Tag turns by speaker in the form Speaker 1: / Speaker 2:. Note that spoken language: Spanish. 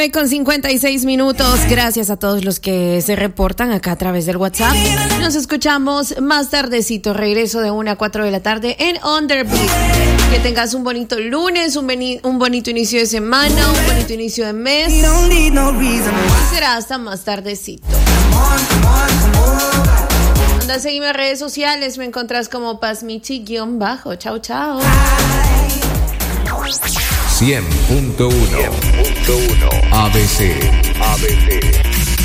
Speaker 1: Con 56 minutos, gracias a todos los que se reportan acá a través del WhatsApp. Nos escuchamos más tardecito, regreso de 1 a 4 de la tarde en Underbeat. Que tengas un bonito lunes, un bonito inicio de semana, un bonito inicio de mes. Y será hasta más tardecito. Anda, seguime en redes sociales, me encontrás como Pazmichi_. Chao, chao.
Speaker 2: 100.1 ABC